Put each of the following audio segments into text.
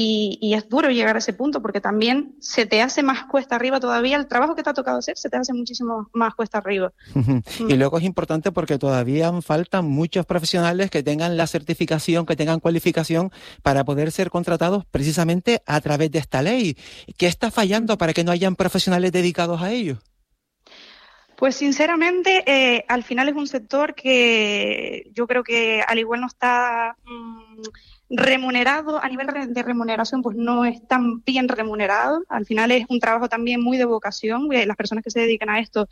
y es duro llegar a ese punto porque también se te hace más cuesta arriba todavía, el trabajo que te ha tocado hacer se te hace muchísimo más cuesta arriba. Y luego es importante porque todavía faltan muchos profesionales que tengan la certificación, que tengan cualificación para poder ser contratados precisamente a través de esta ley. ¿Qué está fallando para que no hayan profesionales dedicados a ello? Pues sinceramente, al final es un sector que yo creo que al igual no está remunerado, a nivel de remuneración pues no es tan bien remunerado. Al final es un trabajo también muy de vocación. Las personas que se dedican a esto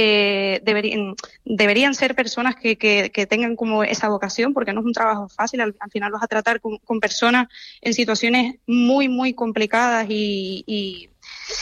deberían ser personas que tengan como esa vocación, porque no es un trabajo fácil. Al final vas a tratar con personas en situaciones muy, muy complicadas y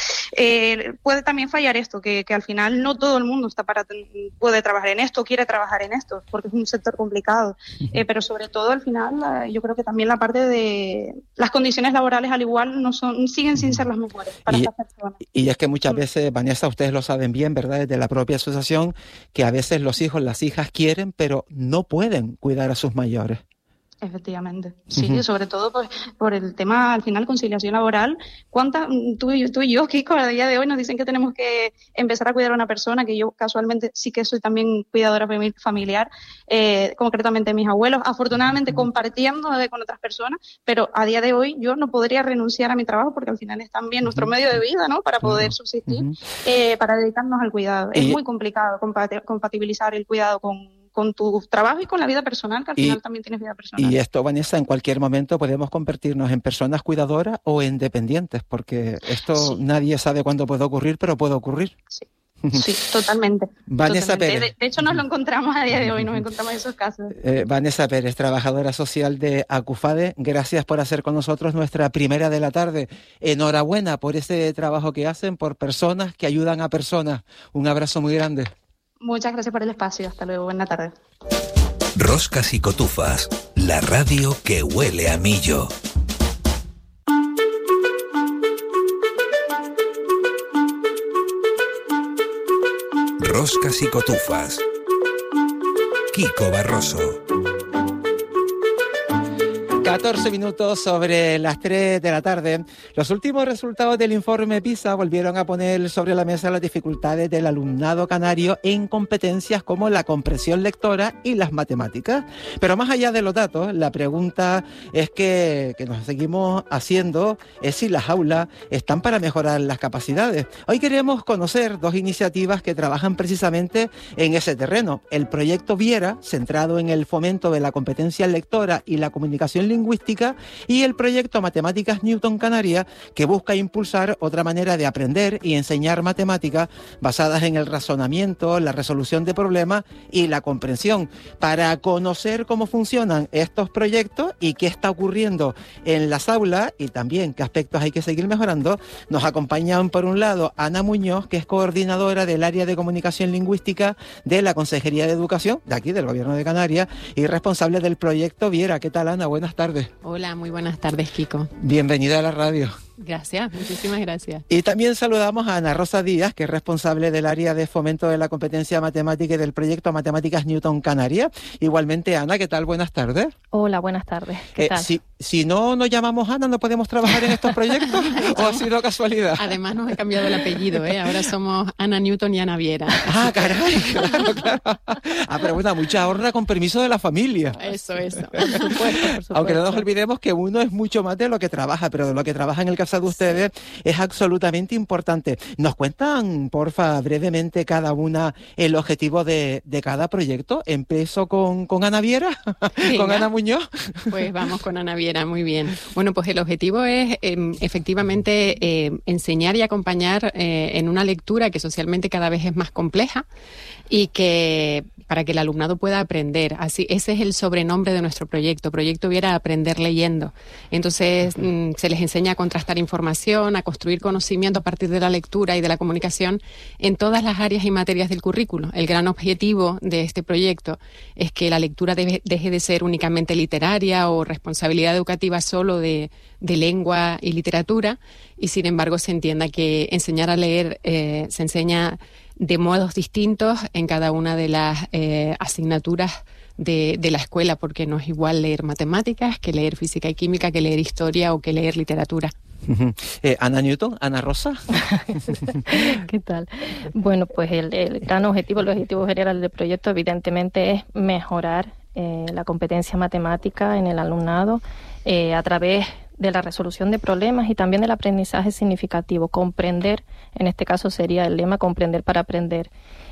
puede también fallar esto, que al final no todo el mundo puede trabajar en esto, quiere trabajar en esto, porque es un sector complicado. Pero sobre todo al final yo creo que también la parte de las condiciones laborales al igual siguen sin ser las mejores para estas personas. Y es que muchas veces, Vanessa, ustedes lo saben bien, ¿verdad? Desde la propia asociación, que a veces los hijos, las hijas quieren, pero no pueden cuidar a sus mayores. Efectivamente, sí, sobre todo por el tema, al final, conciliación laboral. Tú y yo, Kiko, a día de hoy nos dicen que tenemos que empezar a cuidar a una persona, que yo casualmente sí que soy también cuidadora familiar, concretamente mis abuelos, afortunadamente compartiendo con otras personas, pero a día de hoy yo no podría renunciar a mi trabajo porque al final es también nuestro medio de vida, ¿no? Para poder subsistir, para dedicarnos al cuidado. Es muy complicado compatibilizar el cuidado con tu trabajo y con la vida personal, que al final también tienes vida personal. Y esto, Vanessa, en cualquier momento podemos convertirnos en personas cuidadoras o en dependientes, porque esto nadie sabe cuándo puede ocurrir, pero puede ocurrir. Sí, totalmente. Vanessa Pérez. De hecho, nos lo encontramos a día de hoy, nos encontramos esos casos. Vanessa Pérez, trabajadora social de Acufade, gracias por hacer con nosotros nuestra primera de la tarde. Enhorabuena por ese trabajo que hacen, por personas que ayudan a personas. Un abrazo muy grande. Muchas gracias por el espacio. Hasta luego. Buena tarde. Roscas y Cotufas, la radio que huele a millo. Roscas y Cotufas. Kiko Barroso. 14 minutos sobre las 3 de la tarde. Los últimos resultados del informe PISA volvieron a poner sobre la mesa las dificultades del alumnado canario en competencias como la comprensión lectora y las matemáticas. Pero más allá de los datos, la pregunta es que nos seguimos haciendo es si las aulas están para mejorar las capacidades. Hoy queremos conocer dos iniciativas que trabajan precisamente en ese terreno. El proyecto Viera, centrado en el fomento de la competencia lectora y la comunicación lingüística, y el proyecto Matemáticas Newton Canarias, que busca impulsar otra manera de aprender y enseñar matemáticas basadas en el razonamiento, la resolución de problemas y la comprensión. Para conocer cómo funcionan estos proyectos y qué está ocurriendo en las aulas y también qué aspectos hay que seguir mejorando, nos acompañan por un lado Ana Muñoz, que es coordinadora del área de comunicación lingüística de la Consejería de Educación de aquí, del Gobierno de Canarias, y responsable del proyecto Viera. ¿Qué tal, Ana? Buenas tardes. Hola, muy buenas tardes, Kiko. Bienvenida a la radio. Gracias, muchísimas gracias. Y también saludamos a Ana Rosa Díaz, que es responsable del área de fomento de la competencia matemática y del proyecto Matemáticas Newton Canarias. Igualmente, Ana, ¿qué tal? Buenas tardes. Hola, buenas tardes. ¿Qué tal? Si no nos llamamos Ana, ¿no podemos trabajar en estos proyectos? ¿O ha sido casualidad? Además nos he cambiado el apellido, ¿eh? Ahora somos Ana Newton y Ana Viera. Ah, caray, claro. Pero bueno, mucha honra con permiso de la familia. Eso. Por supuesto. Aunque no nos olvidemos que uno es mucho más de lo que trabaja, pero de lo que trabaja en el caso de ustedes es absolutamente importante. ¿Nos cuentan, porfa, brevemente cada una el objetivo de cada proyecto? Empiezo con Ana Viera, con Ana Muñoz. Pues vamos con Ana Viera, muy bien. Bueno, pues el objetivo es efectivamente enseñar y acompañar en una lectura que socialmente cada vez es más compleja y que para que el alumnado pueda aprender. Así, ese es el sobrenombre de nuestro proyecto. Proyecto Viera, aprender leyendo. Entonces, se les enseña a contrastar información, a construir conocimiento a partir de la lectura y de la comunicación en todas las áreas y materias del currículo. El gran objetivo de este proyecto es que la lectura deje de ser únicamente literaria o responsabilidad educativa solo de lengua y literatura, y sin embargo se entienda que enseñar a leer se enseña de modos distintos en cada una de las asignaturas de la escuela, porque no es igual leer matemáticas que leer física y química, que leer historia o que leer literatura. Ana Newton, Ana Rosa. ¿Qué tal? Bueno, pues el gran objetivo, el objetivo general del proyecto evidentemente es mejorar la competencia matemática en el alumnado a través de la resolución de problemas y también del aprendizaje significativo. Comprender, en este caso sería el lema, comprender para aprender.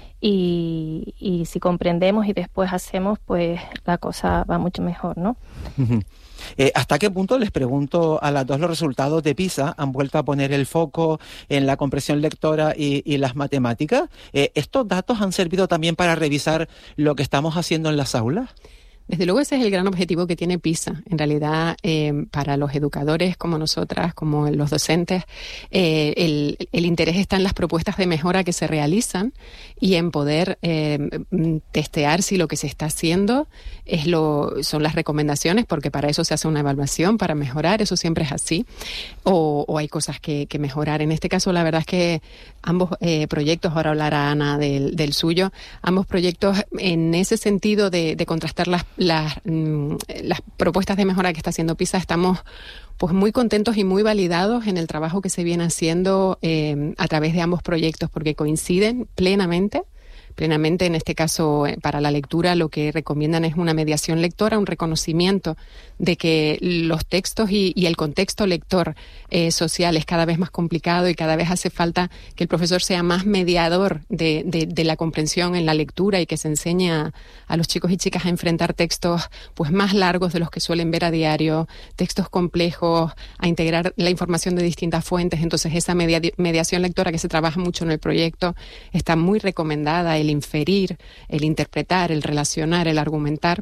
Y si comprendemos y después hacemos, pues la cosa va mucho mejor, ¿no? ¿Hasta qué punto, les pregunto a las dos, los resultados de PISA han vuelto a poner el foco en la comprensión lectora y las matemáticas? ¿Estos datos han servido también para revisar lo que estamos haciendo en las aulas? Desde luego ese es el gran objetivo que tiene PISA. En realidad, para los educadores como nosotras, como los docentes, el interés está en las propuestas de mejora que se realizan y en poder testear si lo que se está haciendo son las recomendaciones, porque para eso se hace una evaluación, para mejorar, eso siempre es así, o hay cosas que mejorar. En este caso, la verdad es que ambos proyectos, ahora hablará Ana del suyo, ambos proyectos en ese sentido de contrastar las propuestas de mejora que está haciendo PISA, estamos pues muy contentos y muy validados en el trabajo que se viene haciendo a través de ambos proyectos, porque coinciden plenamente. En este caso, para la lectura, lo que recomiendan es una mediación lectora, un reconocimiento de que los textos y el contexto lector social es cada vez más complicado y cada vez hace falta que el profesor sea más mediador de la comprensión en la lectura y que se enseñe a los chicos y chicas a enfrentar textos pues más largos de los que suelen ver a diario, textos complejos, a integrar la información de distintas fuentes. Entonces, esa mediación lectora que se trabaja mucho en el proyecto está muy recomendada, el inferir, el interpretar, el relacionar, el argumentar.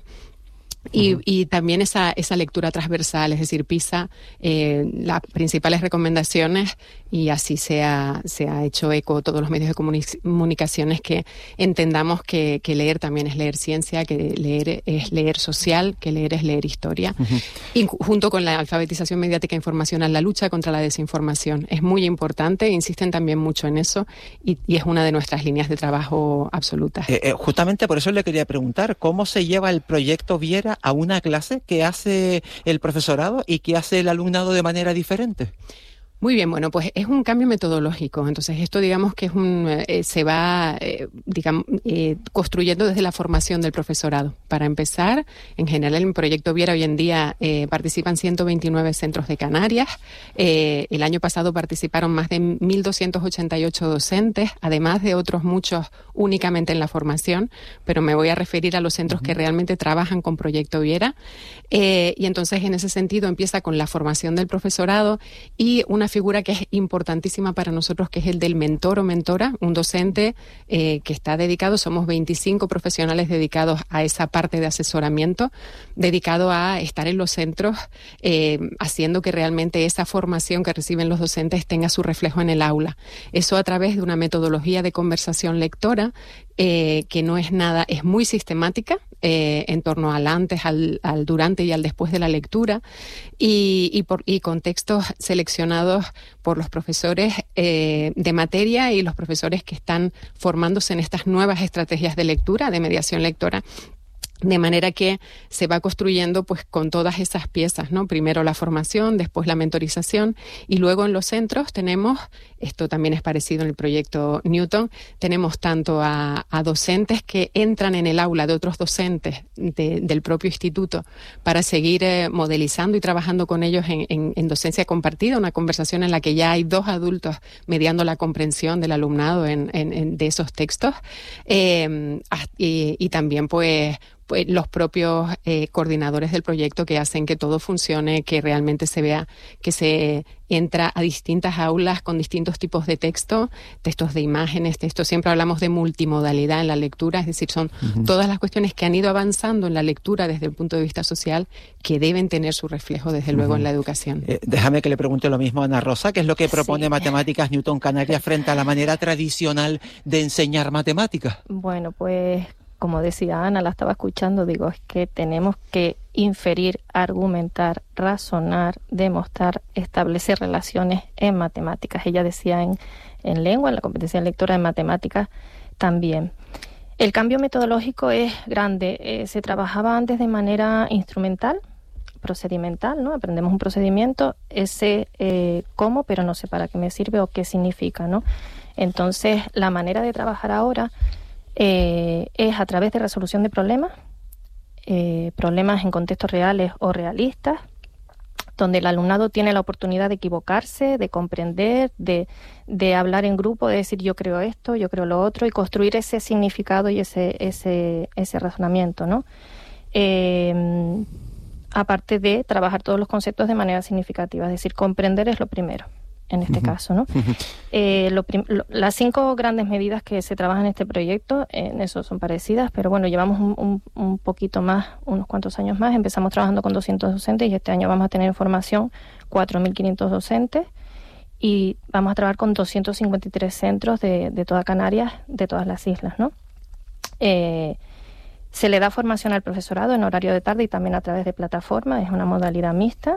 Y también esa lectura transversal, es decir, PISA, las principales recomendaciones, y así se ha hecho eco todos los medios de comunicaciones, que entendamos que leer también es leer ciencia, que leer es leer social, que leer es leer historia. Y junto con la alfabetización mediática informacional, la lucha contra la desinformación es muy importante, insisten también mucho en eso, y es una de nuestras líneas de trabajo absolutas. Justamente por eso le quería preguntar, ¿cómo se lleva el proyecto Viera a una clase que hace el profesorado y que hace el alumnado de manera diferente? Muy bien, bueno, pues es un cambio metodológico. Entonces, esto digamos que se va construyendo desde la formación del profesorado. Para empezar, en general, en el proyecto Viera hoy en día participan 129 centros de Canarias. El año pasado participaron más de 1.288 docentes, además de otros muchos únicamente en la formación, pero me voy a referir a los centros que realmente trabajan con proyecto Viera. Y entonces, en ese sentido, empieza con la formación del profesorado y una figura que es importantísima para nosotros, que es el del mentor o mentora, un docente que está dedicado, somos 25 profesionales dedicados a esa parte de asesoramiento, dedicado a estar en los centros, haciendo que realmente esa formación que reciben los docentes tenga su reflejo en el aula. Eso a través de una metodología de conversación lectora, que no es nada, es muy sistemática, en torno al antes, al durante y al después de la lectura, y con textos seleccionados por los profesores de materia y los profesores que están formándose en estas nuevas estrategias de lectura, de mediación lectora. De manera que se va construyendo pues con todas esas piezas, ¿no? Primero la formación, después la mentorización, y luego en los centros tenemos, esto también es parecido en el proyecto Newton, tenemos tanto a docentes que entran en el aula de otros docentes del propio instituto para seguir modelizando y trabajando con ellos en docencia compartida, una conversación en la que ya hay dos adultos mediando la comprensión del alumnado de esos textos, y también pues los propios coordinadores del proyecto, que hacen que todo funcione, que realmente se vea que se entra a distintas aulas con distintos tipos de textos de imágenes, siempre hablamos de multimodalidad en la lectura, es decir, son todas las cuestiones que han ido avanzando en la lectura desde el punto de vista social, que deben tener su reflejo desde luego en la educación. Déjame que le pregunte lo mismo a Ana Rosa, ¿qué es lo que propone Matemáticas Newton Canarias frente a la manera tradicional de enseñar matemáticas? Bueno, pues como decía Ana, la estaba escuchando, digo, es que tenemos que inferir, argumentar, razonar, demostrar, establecer relaciones en matemáticas. Ella decía en lengua, en la competencia lectora, en matemáticas también. El cambio metodológico es grande. Se trabajaba antes de manera instrumental, procedimental, ¿no? Aprendemos un procedimiento, sé cómo, pero no sé para qué me sirve o qué significa, ¿no? Entonces, la manera de trabajar ahora es a través de resolución de problemas en contextos reales o realistas, donde el alumnado tiene la oportunidad de equivocarse, de comprender, de hablar en grupo, de decir yo creo esto, yo creo lo otro, y construir ese significado y ese razonamiento, ¿no? Aparte de trabajar todos los conceptos de manera significativa, es decir, comprender es lo primero en este caso, ¿no? Las 5 grandes medidas que se trabajan en este proyecto, en eso son parecidas, pero bueno, llevamos un poquito más, unos cuantos años más. Empezamos trabajando con 200 docentes y este año vamos a tener en formación 4.500 docentes y vamos a trabajar con 253 centros de toda Canarias, de todas las islas, ¿no? Se le da formación al profesorado en horario de tarde y también a través de plataforma, es una modalidad mixta.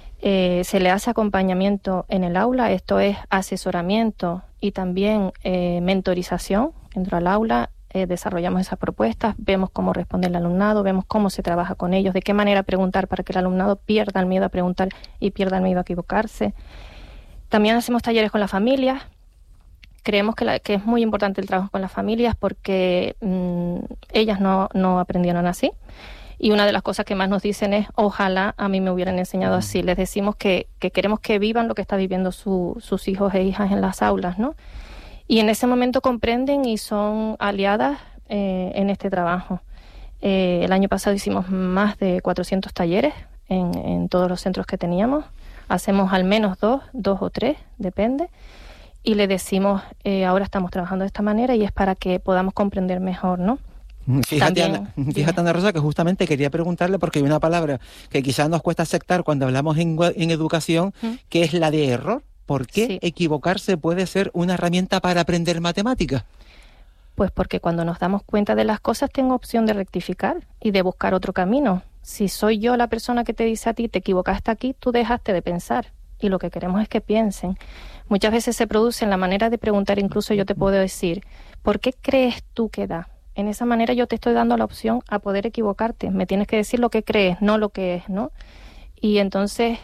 Se le hace acompañamiento en el aula, esto es asesoramiento y también mentorización. Dentro del aula desarrollamos esas propuestas, vemos cómo responde el alumnado, vemos cómo se trabaja con ellos, de qué manera preguntar para que el alumnado pierda el miedo a preguntar y pierda el miedo a equivocarse. También hacemos talleres con las familias. Creemos que es muy importante el trabajo con las familias porque ellas no aprendieron así. Y una de las cosas que más nos dicen es, ojalá a mí me hubieran enseñado así. Les decimos que queremos que vivan lo que están viviendo sus hijos e hijas en las aulas, ¿no? Y en ese momento comprenden y son aliadas en este trabajo. El año pasado hicimos más de 400 talleres en todos los centros que teníamos. Hacemos al menos 2 o 3, depende. Y le decimos, ahora estamos trabajando de esta manera y es para que podamos comprender mejor, ¿no? Fíjate, Ana Rosa, que justamente quería preguntarle porque hay una palabra que quizás nos cuesta aceptar cuando hablamos en educación, que es la de error. ¿Por qué equivocarse puede ser una herramienta para aprender matemáticas? Pues porque cuando nos damos cuenta de las cosas tengo opción de rectificar y de buscar otro camino. Si soy yo la persona que te dice a ti, te equivocaste aquí, tú dejaste de pensar. Y lo que queremos es que piensen. Muchas veces se produce en la manera de preguntar, incluso yo te puedo decir, ¿por qué crees tú que da? En esa manera yo te estoy dando la opción a poder equivocarte. Me tienes que decir lo que crees, no lo que es, ¿no? Y entonces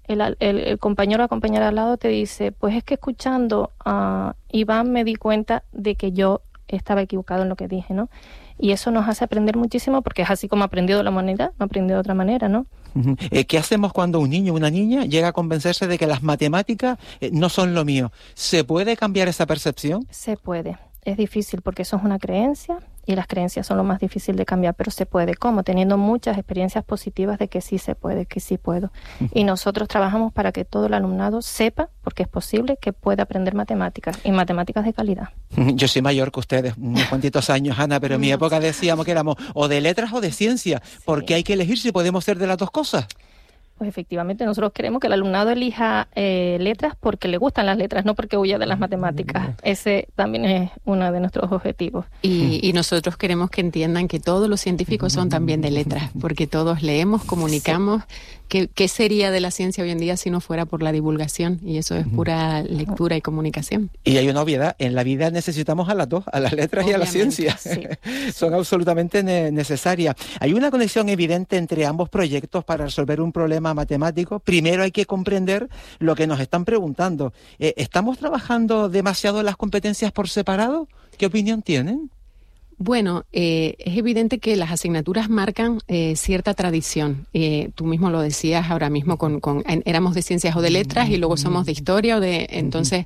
el compañero o compañera al lado te dice, pues es que escuchando a Iván me di cuenta de que yo estaba equivocado en lo que dije, ¿no? Y eso nos hace aprender muchísimo porque es así como ha aprendido la humanidad, no ha aprendido de otra manera, ¿no? ¿Qué hacemos cuando un niño o una niña llega a convencerse de que las matemáticas no son lo mío? ¿Se puede cambiar esa percepción? Se puede. Es difícil porque eso es una creencia y las creencias son lo más difícil de cambiar, pero se puede. ¿Cómo? Teniendo muchas experiencias positivas de que sí se puede, que sí puedo. Y nosotros trabajamos para que todo el alumnado sepa, porque es posible, que pueda aprender matemáticas y matemáticas de calidad. Yo soy mayor que ustedes, unos cuantitos años, Ana, pero en mi época decíamos que éramos o de letras o de ciencia, porque hay que elegir si podemos ser de las dos cosas. Pues efectivamente, nosotros queremos que el alumnado elija letras porque le gustan las letras, no porque huya de las matemáticas. Ese también es uno de nuestros objetivos. Y nosotros queremos que entiendan que todos los científicos son también de letras, porque todos leemos, comunicamos. ¿Qué sería de la ciencia hoy en día si no fuera por la divulgación? Y eso es pura lectura y comunicación. Y hay una obviedad, en la vida necesitamos a las dos, a las letras y a la ciencia. Sí. Son absolutamente necesarias. Hay una conexión evidente entre ambos proyectos para resolver un problema matemático. Primero hay que comprender lo que nos están preguntando. ¿Estamos trabajando demasiado las competencias por separado? ¿Qué opinión tienen? Bueno, es evidente que las asignaturas marcan cierta tradición. Tú mismo lo decías ahora mismo, éramos de ciencias o de letras y luego somos de historia o de... Entonces,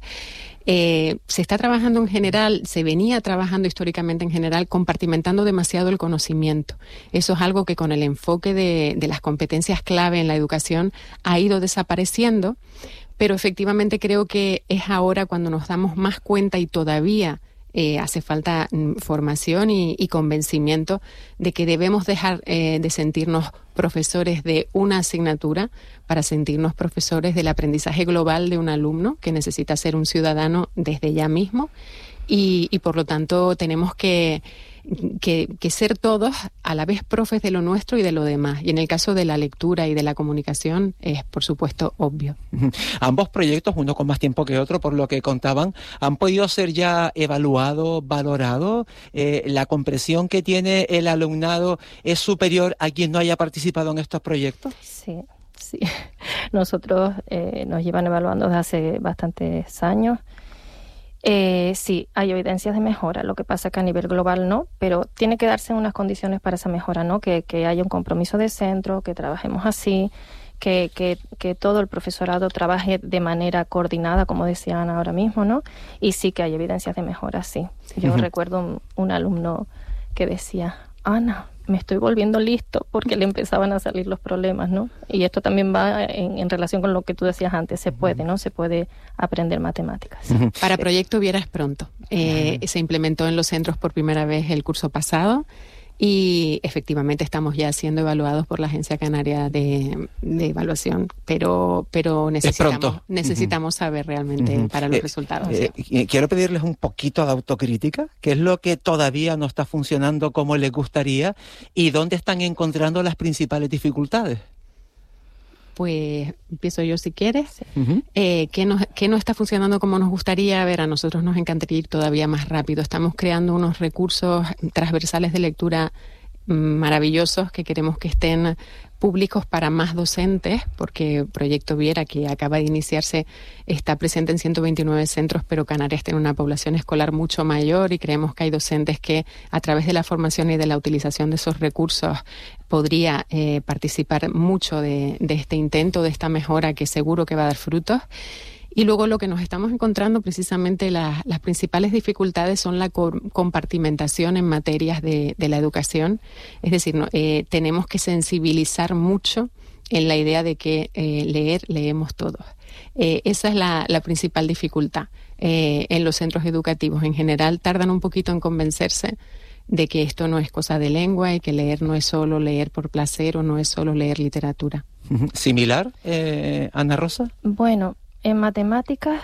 se está trabajando en general, se venía trabajando históricamente en general, compartimentando demasiado el conocimiento. Eso es algo que con el enfoque de las competencias clave en la educación ha ido desapareciendo, pero efectivamente creo que es ahora cuando nos damos más cuenta y todavía hace falta formación y convencimiento de que debemos dejar de sentirnos profesores de una asignatura para sentirnos profesores del aprendizaje global de un alumno que necesita ser un ciudadano desde ya mismo y por lo tanto tenemos que que ser todos a la vez profes de lo nuestro y de lo demás. Y en el caso de la lectura y de la comunicación es, por supuesto, obvio. Ambos proyectos, uno con más tiempo que otro, por lo que contaban, ¿han podido ser ya evaluados, valorados? ¿La comprensión que tiene el alumnado es superior a quien no haya participado en estos proyectos? Sí. Nosotros nos llevan evaluando desde hace bastantes años. Sí, hay evidencias de mejora. Lo que pasa es que a nivel global no, pero tiene que darse unas condiciones para esa mejora, ¿no? Que haya un compromiso de centro, que trabajemos así, que todo el profesorado trabaje de manera coordinada, como decía Ana ahora mismo, ¿no? Y sí que hay evidencias de mejora, sí. Yo recuerdo un alumno que decía, Ana, me estoy volviendo listo, porque le empezaban a salir los problemas, ¿no? Y esto también va en relación con lo que tú decías antes, se puede, ¿no? Se puede aprender matemáticas. Para Proyecto Viera es pronto. Se implementó en los centros por primera vez el curso pasado y efectivamente estamos ya siendo evaluados por la Agencia Canaria de Evaluación, pero necesitamos saber realmente para los resultados. Quiero pedirles un poquito de autocrítica. ¿Qué es lo que todavía no está funcionando como les gustaría y dónde están encontrando las principales dificultades? Pues empiezo yo si quieres. ¿Qué no está funcionando como nos gustaría? A ver, a nosotros nos encantaría ir todavía más rápido. Estamos creando unos recursos transversales de lectura maravillosos que queremos que estén públicos para más docentes, porque Proyecto Viera, que acaba de iniciarse, está presente en 129 centros, pero Canarias tiene una población escolar mucho mayor y creemos que hay docentes que a través de la formación y de la utilización de esos recursos podría participar mucho de este intento, de esta mejora que seguro que va a dar frutos. Y luego lo que nos estamos encontrando, precisamente las principales dificultades son la compartimentación en materias de la educación. Es decir, tenemos que sensibilizar mucho en la idea de que leemos todos. Esa es la principal dificultad. En los centros educativos en general tardan un poquito en convencerse de que esto no es cosa de lengua y que leer no es solo leer por placer o no es solo leer literatura. ¿Similar, Ana Rosa? Bueno, en matemáticas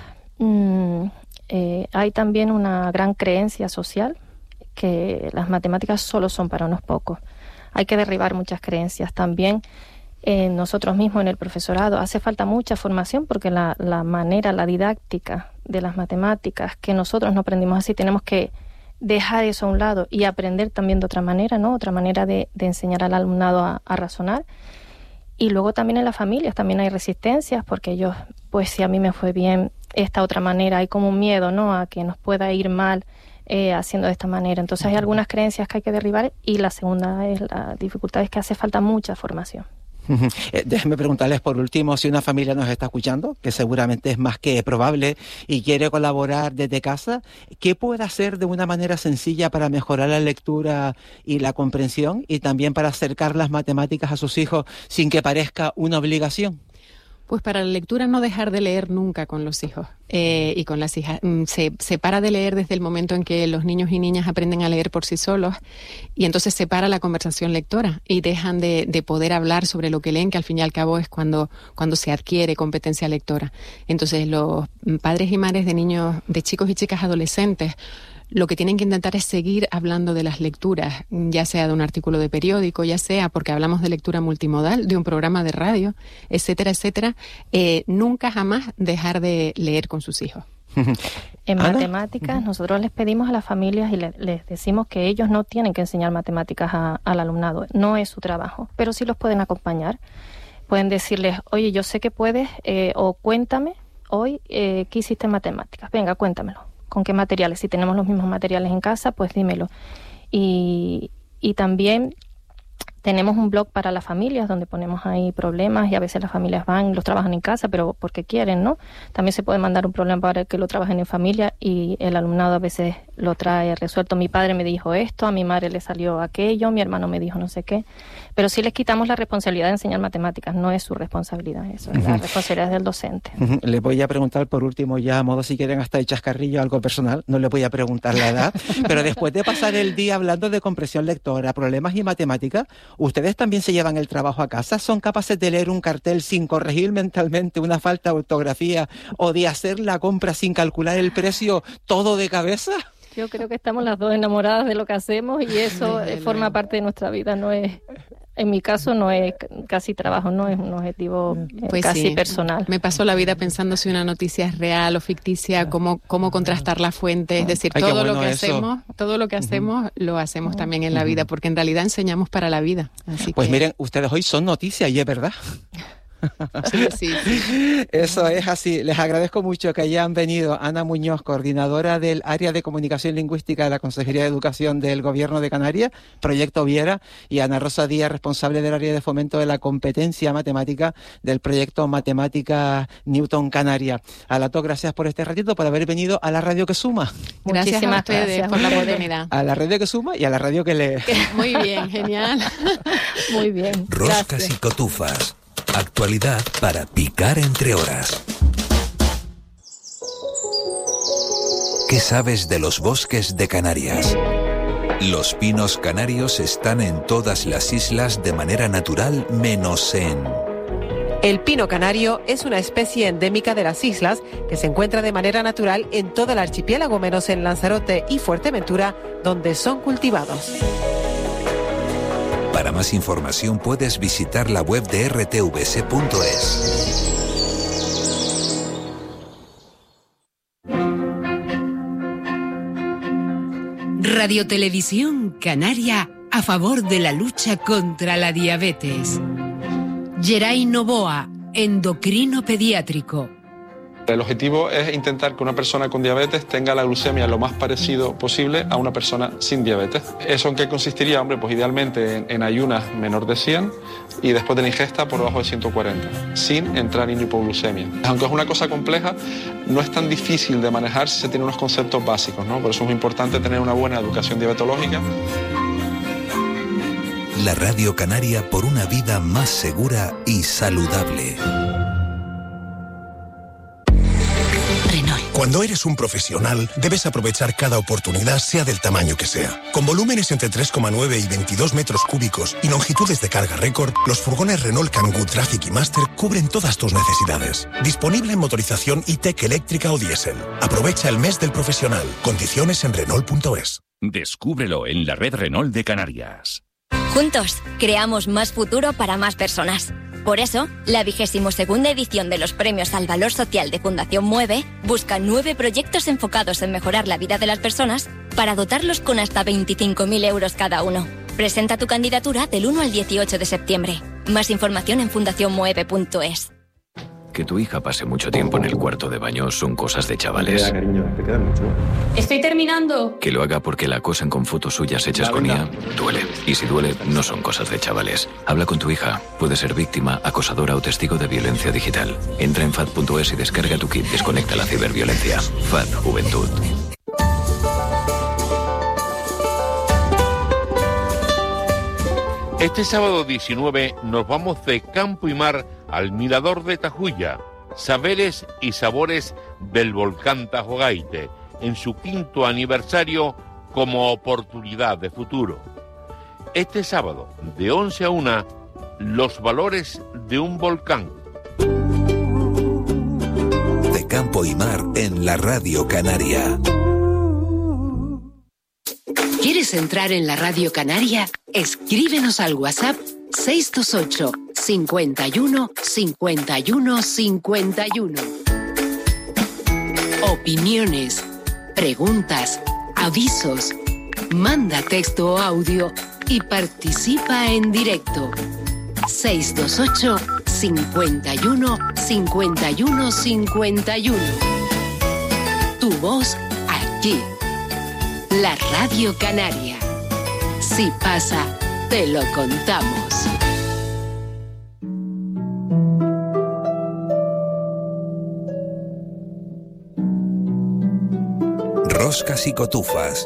hay también una gran creencia social que las matemáticas solo son para unos pocos. Hay que derribar muchas creencias. También nosotros mismos en el profesorado hace falta mucha formación porque la manera, la didáctica de las matemáticas que nosotros no aprendimos así, tenemos que dejar eso a un lado y aprender también de otra manera, ¿no? Otra manera de enseñar al alumnado a razonar. Y luego también en las familias también hay resistencias porque ellos, pues si a mí me fue bien esta otra manera, hay como un miedo, ¿no? A que nos pueda ir mal haciendo de esta manera. Entonces hay algunas creencias que hay que derribar y la segunda es la dificultad es que hace falta mucha formación. Déjenme preguntarles por último si una familia nos está escuchando, que seguramente es más que probable, y quiere colaborar desde casa, ¿qué puede hacer de una manera sencilla para mejorar la lectura y la comprensión y también para acercar las matemáticas a sus hijos sin que parezca una obligación? Pues para la lectura no dejar de leer nunca con los hijos y con las hijas. Se para de leer desde el momento en que los niños y niñas aprenden a leer por sí solos y entonces se para la conversación lectora y dejan de poder hablar sobre lo que leen, que al fin y al cabo es cuando se adquiere competencia lectora. Entonces los padres y madres de niños, de chicos y chicas adolescentes, lo que tienen que intentar es seguir hablando de las lecturas, ya sea de un artículo de periódico, ya sea porque hablamos de lectura multimodal, de un programa de radio, etcétera, etcétera. Nunca jamás dejar de leer con sus hijos. En matemáticas, nosotros les pedimos a las familias y les decimos que ellos no tienen que enseñar matemáticas al alumnado, no es su trabajo, pero sí los pueden acompañar. Pueden decirles, oye, yo sé que puedes, o cuéntame hoy qué hiciste en matemáticas, venga, cuéntamelo. ¿Con qué materiales? Si tenemos los mismos materiales en casa, pues dímelo. Y también tenemos un blog para las familias donde ponemos ahí problemas y a veces las familias van, los trabajan en casa, pero porque quieren, ¿no? También se puede mandar un problema para que lo trabajen en familia y el alumnado a veces lo trae resuelto. Mi padre me dijo esto, a mi madre le salió aquello, mi hermano me dijo no sé qué. Pero sí les quitamos la responsabilidad de enseñar matemáticas, no es su responsabilidad, eso es la responsabilidad del docente. Le voy a preguntar por último, ya a modo si quieren hasta el chascarrillo, algo personal, no le voy a preguntar la edad, pero después de pasar el día hablando de comprensión lectora, problemas y matemáticas, ¿ustedes también se llevan el trabajo a casa? ¿Son capaces de leer un cartel sin corregir mentalmente una falta de ortografía o de hacer la compra sin calcular el precio todo de cabeza? Yo creo que estamos las dos enamoradas de lo que hacemos y eso forma parte de nuestra vida. No es, en mi caso, no es casi trabajo, no es un objetivo pues casi personal. Me paso la vida pensando si una noticia es real o ficticia, cómo contrastar la fuente. Es decir, todo lo que hacemos lo hacemos también en la vida, porque en realidad enseñamos para la vida. Así pues que... miren, ustedes hoy son noticias y es verdad. Sí. Eso es así. Les agradezco mucho que hayan venido Ana Muñoz, coordinadora del área de comunicación lingüística de la Consejería de Educación del Gobierno de Canarias, Proyecto Viera, y Ana Rosa Díaz, responsable del área de fomento de la competencia matemática del proyecto Matemática Newton Canaria. A las dos, gracias por este ratito, por haber venido a la radio que suma. Gracias a ustedes por la oportunidad. A la radio que suma y a la radio que lee. Muy bien, genial. Muy bien. Roscas y cotufas. Actualidad para picar entre horas. ¿Qué sabes de los bosques de Canarias? Los pinos canarios están en todas las islas de manera natural, menos en... El pino canario es una especie endémica de las islas que se encuentra de manera natural en todo el archipiélago, menos en Lanzarote y Fuerteventura, donde son cultivados. Para más información puedes visitar la web de rtvc.es. Radio Televisión Canaria a favor de la lucha contra la diabetes. Geray Novoa, endocrino pediátrico. El objetivo es intentar que una persona con diabetes tenga la glucemia lo más parecido posible a una persona sin diabetes. ¿Eso en qué consistiría? Hombre, pues idealmente en ayunas menor de 100 y después de la ingesta por debajo de 140, sin entrar en hipoglucemia. Aunque es una cosa compleja, no es tan difícil de manejar si se tiene unos conceptos básicos, ¿no? Por eso es muy importante tener una buena educación diabetológica. La Radio Canaria por una vida más segura y saludable. Cuando eres un profesional, debes aprovechar cada oportunidad, sea del tamaño que sea. Con volúmenes entre 3,9 y 22 metros cúbicos y longitudes de carga récord, los furgones Renault Kangoo Traffic y Master cubren todas tus necesidades. Disponible en motorización e-tech eléctrica o diésel. Aprovecha el mes del profesional. Condiciones en Renault.es. Descúbrelo en la red Renault de Canarias. Juntos, creamos más futuro para más personas. Por eso, la 22ª edición de los Premios al Valor Social de Fundación Mueve busca 9 proyectos enfocados en mejorar la vida de las personas para dotarlos con hasta 25.000 euros cada uno. Presenta tu candidatura del 1 al 18 de septiembre. Más información en fundacionmueve.es. Que tu hija pase mucho tiempo en el cuarto de baño son cosas de chavales. Cariño, te queda mucho. Estoy terminando. Que lo haga porque la acosan con fotos suyas hechas con IA, duele. Y si duele, no son cosas de chavales. Habla con tu hija. Puede ser víctima, acosadora o testigo de violencia digital. Entra en FAD.es y descarga tu kit. Desconecta la ciberviolencia. FAD Juventud. Este sábado 19 nos vamos de campo y mar al Mirador de Tajuya, saberes y sabores del volcán Tajogaite, en su 5º aniversario como oportunidad de futuro. Este sábado, de 11 a 1, los valores de un volcán. De campo y mar en la Radio Canaria. ¿Quieres entrar en la Radio Canaria? Escríbenos al WhatsApp 628 51 51 51. Opiniones, preguntas, avisos. Manda texto o audio y participa en directo. 628 51 51 51. Tu voz aquí. La Radio Canaria. Si pasa, te lo contamos. Roscas y cotufas.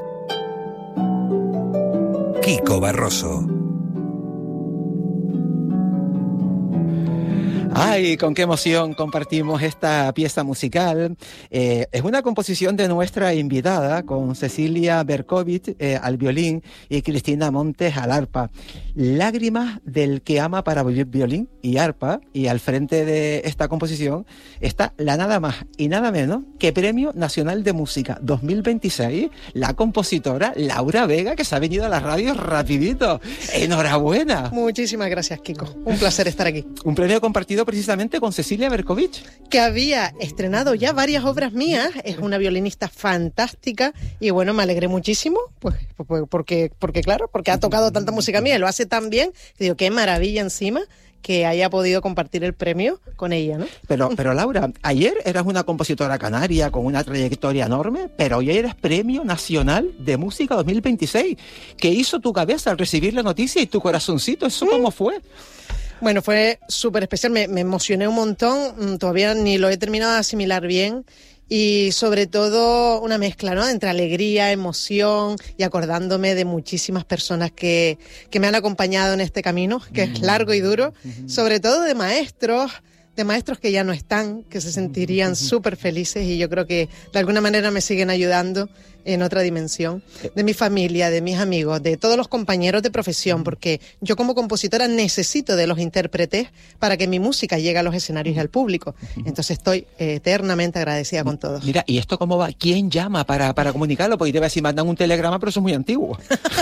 Kiko Barroso. Ay, con qué emoción compartimos esta pieza musical. Es una composición de nuestra invitada, con Cecilia Berkovich al violín y Cristina Montes al arpa. Lágrimas del que ama para violín y arpa, y al frente de esta composición está la nada más y nada menos que Premio Nacional de Música 2026, la compositora Laura Vega, que se ha venido a la radio rapidito. ¡Enhorabuena! Muchísimas gracias, Kiko. Un placer estar aquí. Un premio compartido precisamente con Cecilia Berkovich, que había estrenado ya varias obras mías. Es una violinista fantástica y bueno, me alegré muchísimo, pues porque ha tocado tanta música mía y lo hace tan bien, que digo, qué maravilla encima que haya podido compartir el premio con ella, ¿no? Pero Laura, ayer eras una compositora canaria con una trayectoria enorme, pero hoy eres Premio Nacional de Música 2026. ¿Qué hizo tu cabeza al recibir la noticia y tu corazoncito? ¿Eso cómo fue? Bueno, fue súper especial, me emocioné un montón, todavía ni lo he terminado de asimilar bien. Y sobre todo una mezcla, ¿no?, entre alegría, emoción y acordándome de muchísimas personas que me han acompañado en este camino, que es largo y duro, sobre todo de maestros que ya no están, que se sentirían súper felices y yo creo que de alguna manera me siguen ayudando en otra dimensión, de mi familia, de mis amigos, de todos los compañeros de profesión, porque yo como compositora necesito de los intérpretes para que mi música llegue a los escenarios y al público. Entonces estoy eternamente agradecida con todos. Mira, ¿y esto cómo va? ¿Quién llama para comunicarlo? Porque te voy a decir, mandan un telegrama, pero eso es muy antiguo.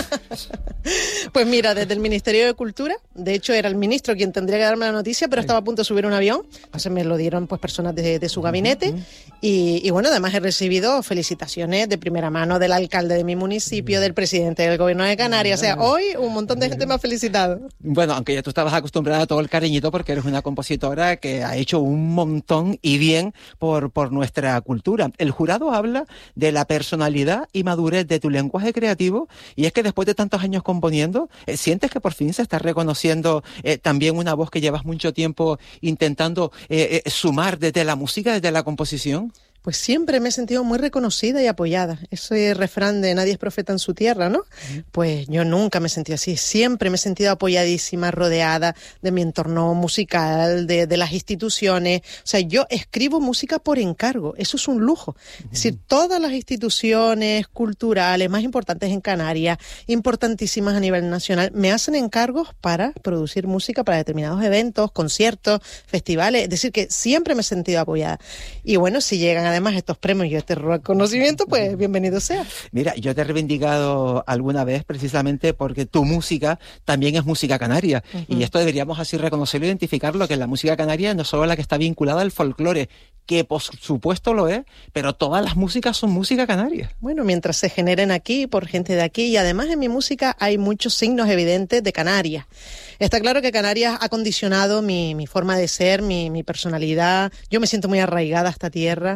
Pues mira, desde el Ministerio de Cultura, de hecho era el ministro quien tendría que darme la noticia, pero estaba a punto de subir un avión, entonces me lo dieron pues personas de su gabinete y bueno, además he recibido felicitaciones de primera mano del alcalde de mi municipio, del presidente del gobierno de Canarias, o sea, hoy un montón de gente me ha felicitado. Bueno, aunque ya tú estabas acostumbrada a todo el cariñito porque eres una compositora que ha hecho un montón y bien por nuestra cultura. El jurado habla de la personalidad y madurez de tu lenguaje creativo y es que después de tantos años componiendo, ¿sientes que por fin se está reconociendo también una voz que llevas mucho tiempo intentando sumar desde la música, desde la composición? Pues siempre me he sentido muy reconocida y apoyada. Ese refrán de nadie es profeta en su tierra, ¿no? Pues yo nunca me sentí así. Siempre me he sentido apoyadísima, rodeada de mi entorno musical, de las instituciones. O sea, yo escribo música por encargo. Eso es un lujo. Es decir, todas las instituciones culturales más importantes en Canarias, importantísimas a nivel nacional, me hacen encargos para producir música para determinados eventos, conciertos, festivales. Es decir, que siempre me he sentido apoyada. Y bueno, si llegan además estos premios y este reconocimiento, pues bienvenido sea. Mira, yo te he reivindicado alguna vez precisamente porque tu música también es música canaria. Y esto deberíamos así reconocerlo e identificarlo, que la música canaria no es solo la que está vinculada al folclore, que por supuesto lo es, pero todas las músicas son música canaria. Bueno, mientras se generen aquí, por gente de aquí, y además en mi música hay muchos signos evidentes de Canarias. Está claro que Canarias ha condicionado mi forma de ser, mi personalidad. Yo me siento muy arraigada a esta tierra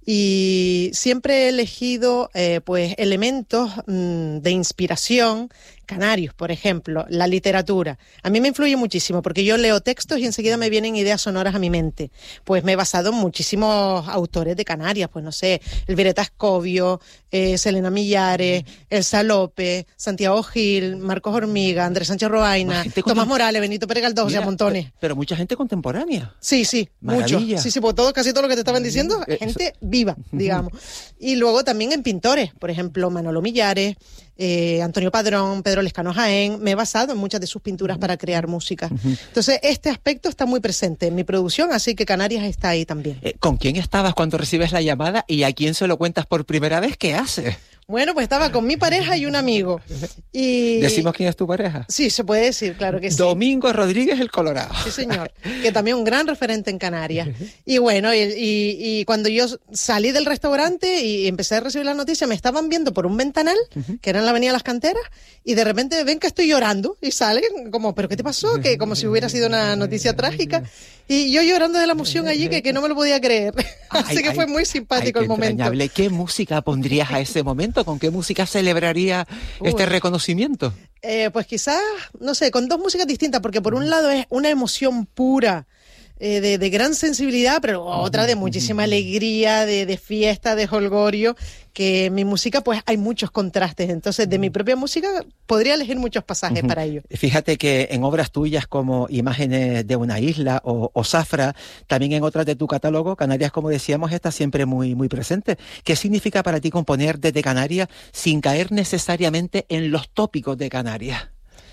y siempre he elegido pues elementos de inspiración canarios, por ejemplo, la literatura. A mí me influye muchísimo porque yo leo textos y enseguida me vienen ideas sonoras a mi mente. Pues me he basado en muchísimos autores de Canarias, pues no sé, Elvira Tascovio, Selena Millares, Elsa López, Santiago Gil, Marcos Hormiga, Andrés Sánchez Roaina, Tomás Morales, Benito Pérez Galdós, o sea, montones. Pero mucha gente contemporánea. Sí, mucho. Sí, pues casi todo lo que te estaban diciendo, gente viva, digamos. Y luego también en pintores, por ejemplo, Manolo Millares, Antonio Padrón, Pedro Lescano Jaén. Me he basado en muchas de sus pinturas para crear música. Entonces, este aspecto está muy presente en mi producción, así que Canarias está ahí también. ¿Con quién estabas cuando recibes la llamada y a quién se lo cuentas por primera vez? ¿Qué haces? Bueno, pues estaba con mi pareja y un amigo. Y... ¿Decimos quién es tu pareja? Sí, se puede decir, claro que sí. Domingo Rodríguez el Colorado. Sí, señor, que también un gran referente en Canarias. Y bueno, y cuando yo salí del restaurante y empecé a recibir la noticia, me estaban viendo por un ventanal, que era en la Avenida Las Canteras, y de repente ven que estoy llorando y salen como, ¿pero qué te pasó? Que como si hubiera sido una noticia trágica. Y yo llorando de la emoción allí, que no me lo podía creer. Así que fue muy simpático el momento. ¿Qué música pondrías a ese momento? ¿Con qué música celebraría este reconocimiento? Pues quizás, no sé, con dos músicas distintas, porque por un lado es una emoción pura, de gran sensibilidad, pero otra de muchísima alegría, de fiesta, de jolgorio, que en mi música pues hay muchos contrastes. Entonces, de mi propia música podría elegir muchos pasajes para ello. Fíjate que en obras tuyas como Imágenes de una isla o Zafra, también en otras de tu catálogo, Canarias, como decíamos, está siempre muy, muy presente. ¿Qué significa para ti componer desde Canarias sin caer necesariamente en los tópicos de Canarias?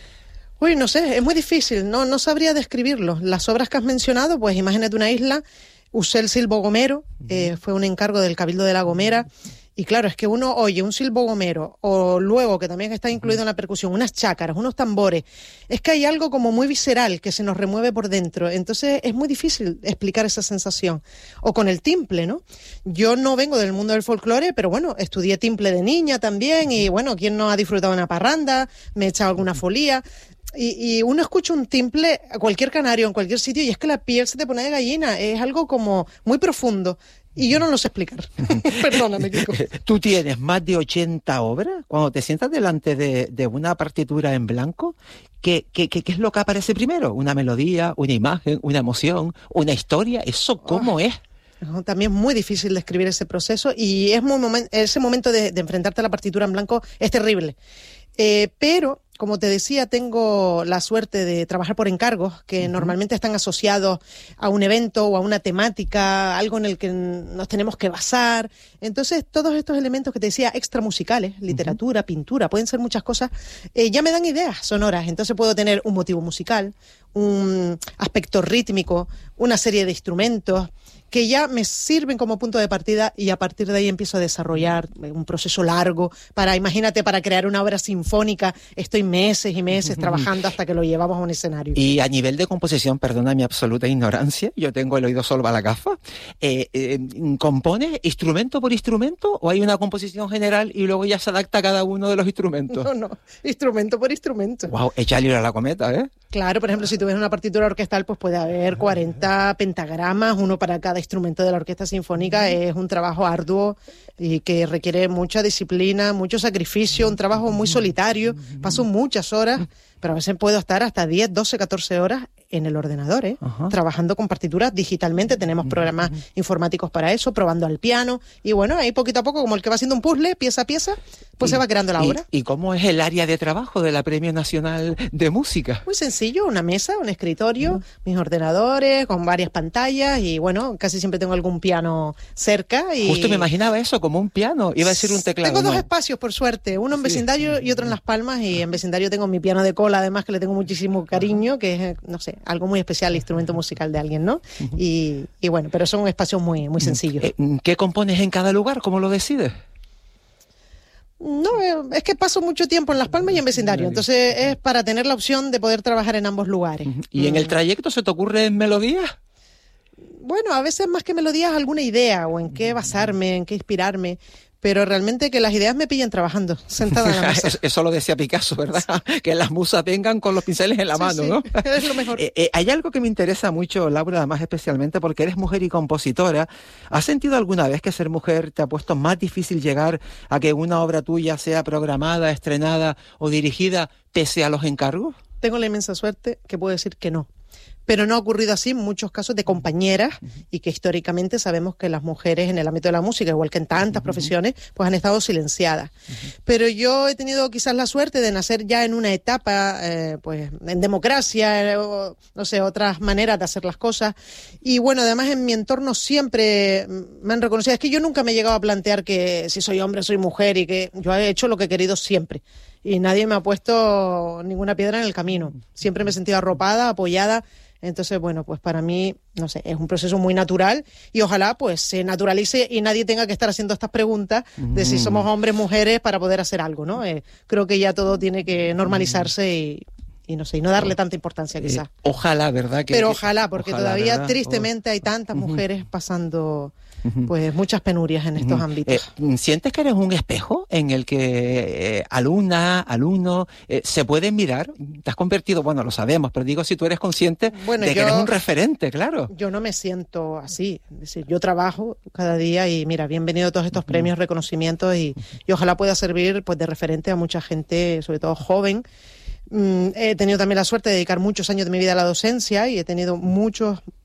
Uy, no sé, es muy difícil, no sabría describirlo. Las obras que has mencionado, pues Imágenes de una isla, usé el silbo gomero, fue un encargo del Cabildo de La Gomera, y claro, es que uno oye un silbo gomero, o luego, que también está incluido en la percusión, unas chácaras, unos tambores, es que hay algo como muy visceral que se nos remueve por dentro, entonces es muy difícil explicar esa sensación. O con el timple, ¿no? Yo no vengo del mundo del folclore, pero bueno, estudié timple de niña también, y bueno, ¿quién no ha disfrutado una parranda? Me he echado alguna folía. Y uno escucha un timple a cualquier canario, en cualquier sitio, y es que la piel se te pone de gallina. Es algo como muy profundo. Y yo no lo sé explicar. Perdóname, Kiko. Tú tienes más de 80 obras. Cuando te sientas delante de una partitura en blanco, ¿qué es lo que aparece primero? ¿Una melodía, una imagen, una emoción, una historia? ¿Eso cómo es? También es muy difícil describir ese proceso, y ese momento de enfrentarte a la partitura en blanco es terrible. Pero, como te decía, tengo la suerte de trabajar por encargos que normalmente están asociados a un evento o a una temática, algo en el que nos tenemos que basar. Entonces, todos estos elementos que te decía, extramusicales, literatura, pintura, pueden ser muchas cosas, ya me dan ideas sonoras. Entonces puedo tener un motivo musical, un aspecto rítmico, una serie de instrumentos que ya me sirven como punto de partida, y a partir de ahí empiezo a desarrollar un proceso largo imagínate, para crear una obra sinfónica estoy meses y meses trabajando hasta que lo llevamos a un escenario. Y a nivel de composición, perdona mi absoluta ignorancia, yo tengo el oído solo para la gafa, ¿compones instrumento por instrumento o hay una composición general y luego ya se adapta a cada uno de los instrumentos? No, instrumento por instrumento. Wow, échale a la cometa, ¿eh? Claro, por ejemplo, si tú ves una partitura orquestal, pues puede haber 40 pentagramas, uno para cada instrumento de la orquesta sinfónica. Es un trabajo arduo y que requiere mucha disciplina, mucho sacrificio, un trabajo muy solitario. Paso muchas horas, pero a veces puedo estar hasta 10, 12, 14 horas en el ordenador, trabajando con partituras digitalmente. Tenemos programas informáticos para eso, probando al piano, y bueno, ahí poquito a poco, como el que va haciendo un puzzle, pieza a pieza, pues se va creando la obra. ¿Y cómo es el área de trabajo de la Premio Nacional de Música? Muy sencillo, una mesa, un escritorio, mis ordenadores, con varias pantallas, y bueno, casi siempre tengo algún piano cerca. Y justo me imaginaba eso, como un piano, iba a decir un teclado. Tengo dos espacios, por suerte, uno en vecindario y otro en Las Palmas, y en vecindario tengo mi piano de cola, además, que le tengo muchísimo cariño, que es, no sé, algo muy especial, instrumento musical de alguien, ¿no? Y bueno, pero son espacios muy, muy sencillos. ¿Qué compones en cada lugar? ¿Cómo lo decides? No, es que paso mucho tiempo en Las Palmas y en vecindario, entonces es para tener la opción de poder trabajar en ambos lugares. ¿Y en el trayecto se te ocurren melodías? Bueno, a veces más que melodías, alguna idea, o en qué basarme, en qué inspirarme. Pero realmente que las ideas me pillen trabajando, sentada en la mesa. Eso lo decía Picasso, ¿verdad? Que las musas vengan con los pinceles en la mano, ¿no? Es lo mejor. Hay algo que me interesa mucho, Laura, además especialmente porque eres mujer y compositora. ¿Has sentido alguna vez que ser mujer te ha puesto más difícil llegar a que una obra tuya sea programada, estrenada o dirigida pese a los encargos? Tengo la inmensa suerte que puedo decir que no. Pero no ha ocurrido así en muchos casos de compañeras, y que históricamente sabemos que las mujeres en el ámbito de la música, igual que en tantas profesiones, pues han estado silenciadas. Pero yo he tenido quizás la suerte de nacer ya en una etapa, pues en democracia, o, no sé, otras maneras de hacer las cosas. Y bueno, además en mi entorno siempre me han reconocido. Es que yo nunca me he llegado a plantear que si soy hombre, soy mujer, y que yo he hecho lo que he querido siempre. Y nadie me ha puesto ninguna piedra en el camino. Siempre me he sentido arropada, apoyada. Entonces, bueno, pues para mí, no sé, es un proceso muy natural, y ojalá pues se naturalice y nadie tenga que estar haciendo estas preguntas de si somos hombres, mujeres, para poder hacer algo, ¿no? Creo que ya todo tiene que normalizarse y no sé, y no darle tanta importancia quizás. Ojalá, ¿verdad? Pero ojalá, porque ojalá, todavía ¿verdad? Tristemente hay tantas mujeres pasando pues muchas penurias en estos ámbitos. ¿Sientes que eres un espejo en el que alumna, alumno, se pueden mirar? Te has convertido, bueno, lo sabemos, pero digo, si tú eres consciente de que eres un referente, claro. Yo no me siento así, es decir, yo trabajo cada día y mira, bienvenido a todos estos premios, reconocimientos, y ojalá pueda servir pues de referente a mucha gente, sobre todo joven. He tenido también la suerte de dedicar muchos años de mi vida a la docencia, y he tenido muchos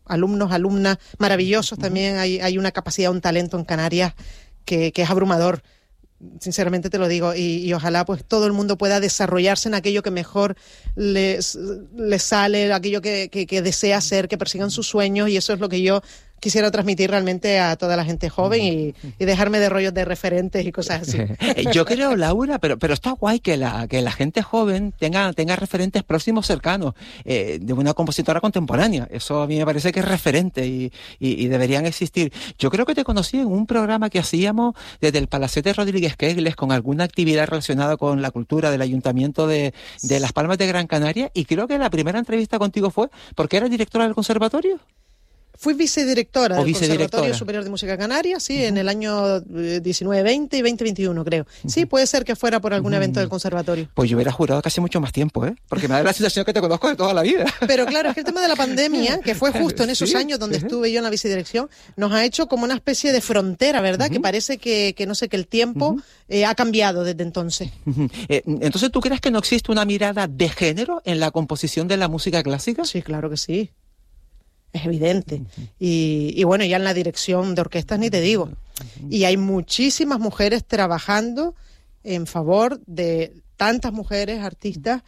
alumnos, alumnas maravillosos. También hay una capacidad, un talento en Canarias que es abrumador. Sinceramente te lo digo, y ojalá pues todo el mundo pueda desarrollarse en aquello que mejor les sale, aquello que desea hacer, que persigan sus sueños, y eso es lo que yo quisiera transmitir realmente a toda la gente joven y dejarme de rollos de referentes y cosas así. Yo creo, Laura, pero está guay que la gente joven tenga referentes próximos cercanos de una compositora contemporánea. Eso a mí me parece que es referente y deberían existir. Yo creo que te conocí en un programa que hacíamos desde el Palacete Rodríguez Kegles con alguna actividad relacionada con la cultura del Ayuntamiento de Las Palmas de Gran Canaria, y creo que la primera entrevista contigo fue porque eras directora del conservatorio. Fui vicedirectora del Conservatorio Superior de Música Canaria, sí, en el año 19-20 y 20-21, creo. Sí, puede ser que fuera por algún evento del conservatorio. Pues yo hubiera jurado casi mucho más tiempo, porque me da la sensación que te conozco de toda la vida. Pero claro, es que el tema de la pandemia, que fue justo en esos años donde estuve yo en la vicedirección, nos ha hecho como una especie de frontera, ¿verdad? Que parece que no sé, que el tiempo ha cambiado desde entonces. Entonces, ¿tú crees que no existe una mirada de género en la composición de la música clásica? Sí, claro que sí. Es evidente. Y bueno, ya en la dirección de orquestas ni te digo. Y hay muchísimas mujeres trabajando en favor de tantas mujeres artistas.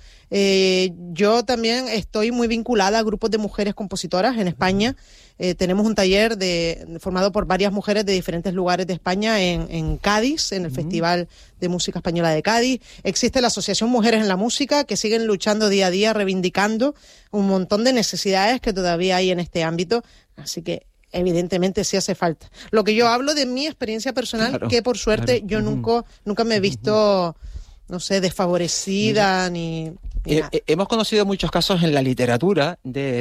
Yo también estoy muy vinculada a grupos de mujeres compositoras en España. Tenemos un taller formado por varias mujeres de diferentes lugares de España en Cádiz, en el Festival de Música Española de Cádiz. Existe la Asociación Mujeres en la Música, que siguen luchando día a día, reivindicando un montón de necesidades que todavía hay en este ámbito. Así que evidentemente sí hace falta. Lo que yo hablo de mi experiencia personal, que por suerte yo nunca me he visto, no sé, desfavorecida ni hemos conocido muchos casos en la literatura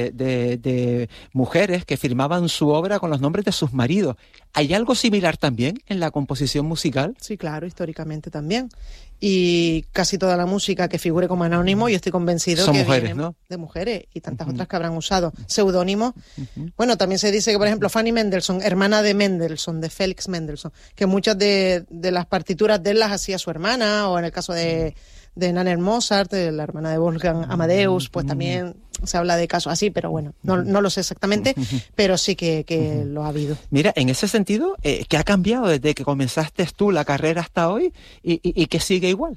de mujeres que firmaban su obra con los nombres de sus maridos. ¿Hay algo similar también en la composición musical? Sí, claro, históricamente también. Y casi toda la música que figure como anónimo, yo estoy convencido son que mujeres, vienen ¿no? De mujeres, y tantas otras que habrán usado seudónimos. Bueno, también se dice que, por ejemplo, Fanny Mendelssohn, hermana de Mendelssohn, de Félix Mendelssohn, que muchas de las partituras de él las hacía su hermana, o en el caso de Nanner Mozart, la hermana de Wolfgang Amadeus, pues también se habla de casos así, pero bueno, no lo sé exactamente, pero sí que lo ha habido. Mira, en ese sentido, ¿qué ha cambiado desde que comenzaste tú la carrera hasta hoy y que sigue igual?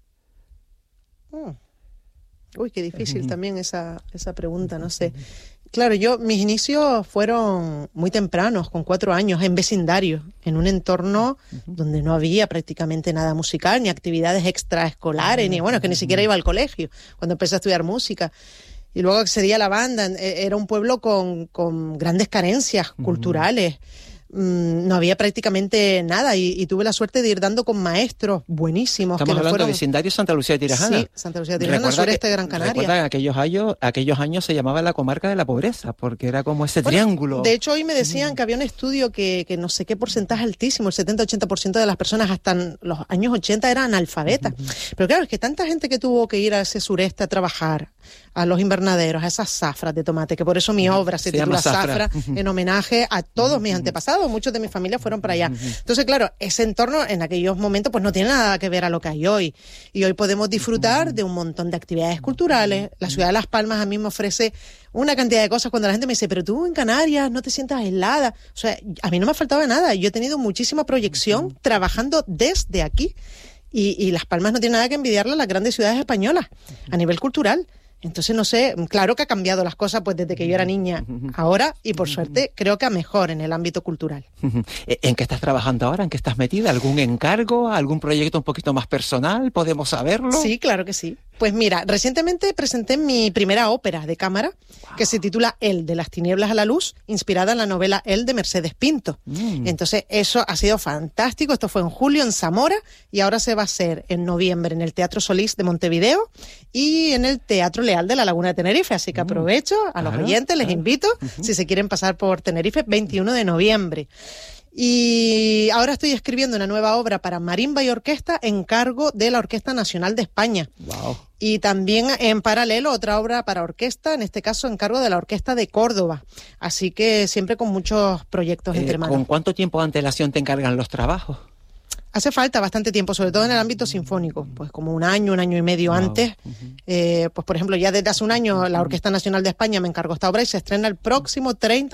Uy, qué difícil también esa pregunta, no sé. Claro, mis inicios fueron muy tempranos, con 4 años, en vecindario, en un entorno donde no había prácticamente nada musical, ni actividades extraescolares, ni bueno, que ni siquiera iba al colegio cuando empecé a estudiar música. Y luego accedí a la banda. Era un pueblo con grandes carencias culturales. No había prácticamente nada y tuve la suerte de ir dando con maestros buenísimos. Estamos hablando de vecindario Santa Lucía de Tirajana. Sí, Santa Lucía de Tirajana, sureste de Gran Canaria. Recuerda que aquellos años se llamaba la comarca de la pobreza, porque era como ese triángulo. De hecho, hoy me decían que había un estudio que no sé qué porcentaje altísimo, el 70-80% de las personas hasta los años 80 eran analfabetas. Pero claro, es que tanta gente que tuvo que ir a ese sureste a trabajar, a los invernaderos, a esas zafras de tomate, que por eso mi obra se titula Zafra, en homenaje a todos mis antepasados. Muchos de mi familia fueron para allá. Entonces, claro, ese entorno en aquellos momentos pues no tiene nada que ver a lo que hay hoy. Y hoy podemos disfrutar de un montón de actividades culturales. La ciudad de Las Palmas a mí me ofrece una cantidad de cosas. Cuando la gente me dice, pero tú en Canarias no te sientas aislada. O sea, a mí no me ha faltado nada. Yo he tenido muchísima proyección trabajando desde aquí. Y Las Palmas no tiene nada que envidiarle a las grandes ciudades españolas a nivel cultural. Entonces, no sé, claro que ha cambiado las cosas pues desde que yo era niña ahora, y por suerte creo que a mejor en el ámbito cultural. ¿En qué estás trabajando ahora? ¿En qué estás metida? ¿Algún encargo? ¿Algún proyecto un poquito más personal? ¿Podemos saberlo? Sí, claro que sí. Pues mira, recientemente presenté mi primera ópera de cámara, que se titula El, de las tinieblas a la luz, inspirada en la novela El de Mercedes Pinto. Entonces, eso ha sido fantástico. Esto fue en julio en Zamora, y ahora se va a hacer en noviembre en el Teatro Solís de Montevideo y en el Teatro Leal de la Laguna de Tenerife. Así que aprovecho a los oyentes, les invito, si se quieren pasar por Tenerife, 21 de noviembre. Y ahora estoy escribiendo una nueva obra para marimba y orquesta en cargo de la Orquesta Nacional de España. Wow. Y también en paralelo otra obra para orquesta, en este caso en cargo de la Orquesta de Córdoba. Así que siempre con muchos proyectos entre manos. ¿Con cuánto tiempo de antelación te encargan los trabajos? Hace falta bastante tiempo, sobre todo en el ámbito sinfónico, pues como un año y medio antes. Pues por ejemplo, ya desde hace un año la Orquesta Nacional de España me encargó esta obra y se estrena el próximo 30